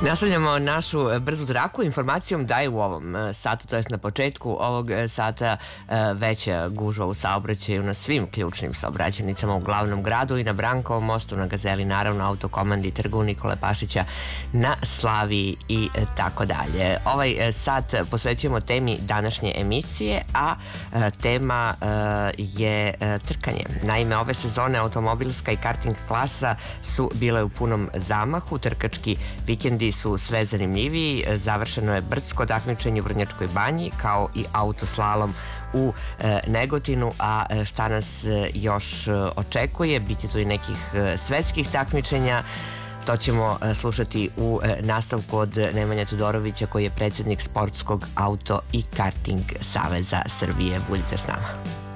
Nastavljamo našu brzu traku informacijom da je u ovom satu, to jest na početku ovog sata, veća gužva u saobraćaju na svim ključnim saobraćajnicama u glavnom gradu i na Brankovom mostu, na Gazeli, naravno, Autokomandi, Trgu Nikole Pašića, na Slaviji i tako dalje. Ovaj sat posvećujemo temi današnje emisije, a tema je trkanje. Naime, ove sezone automobilska i karting klasa su bile u punom zamahu. Trkački vikendi su sve zanimljiviji. Završeno je brdsko takmičenje u Vrnjačkoj banji, kao i autoslalom u Negotinu, a šta nas još očekuje? Biće tu i nekih svetskih takmičenja. To ćemo slušati u nastavku od Nemanje Todorovića, koji je predsjednik Sportskog auto i karting saveza Srbije. Budite s nama.